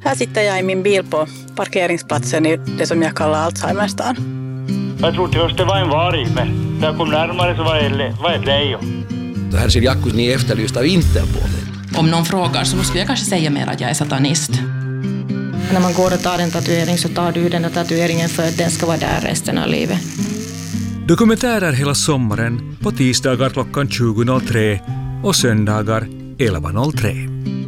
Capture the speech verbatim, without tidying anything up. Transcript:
Här sitter jag i min bil på parkeringsplatsen i det som jag kallar Alzheimerstan. Jag trodde först det var en varg, men när jag kom närmare så var det, var ett lejon. Det här ser Jakkus ni efterlyst av Interpol. Om någon frågar så skulle jag kanske säga mer att jag är satanist. När man går och tar en tatuering så tar du den här tatueringen för att den ska vara där resten av livet. Dokumentärer hela sommaren på tisdagar klockan tjugo noll tre och söndagar elva noll tre.